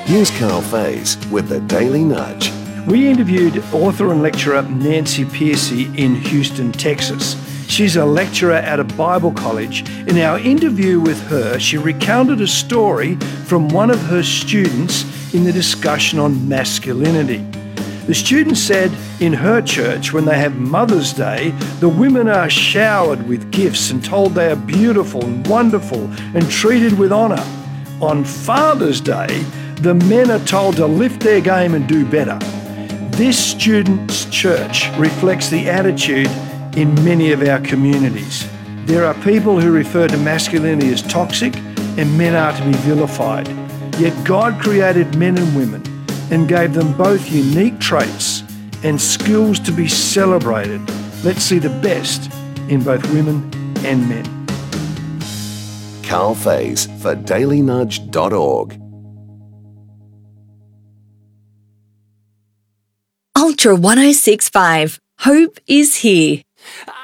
Here's Carl Faze with the Daily Nudge. We interviewed author and lecturer Nancy Pearcey in Houston, Texas. She's a lecturer at a Bible college. In our interview with her, she recounted a story from one of her students in the discussion on masculinity. The student said in her church, when they have Mother's Day, the women are showered with gifts and told they are beautiful and wonderful and treated with honour. On Father's Day, the men are told to lift their game and do better. This student's church reflects the attitude in many of our communities. There are people who refer to masculinity as toxic and men are to be vilified. Yet God created men and women and gave them both unique traits and skills to be celebrated. Let's see the best in both women and men. Carl Faze for dailynudge.org. Ultra 1065. Hope is here.